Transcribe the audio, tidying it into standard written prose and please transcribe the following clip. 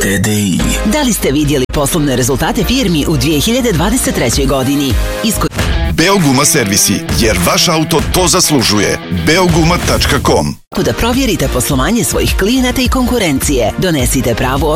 TDI. Da li ste vidjeli poslovne rezultate firmi u 2023. godini? Beoguma servisi, jer vaš auto to zaslužuje. Beoguma.com. Da provjerite poslovanje svojih klijenata i konkurencije, donesite pravu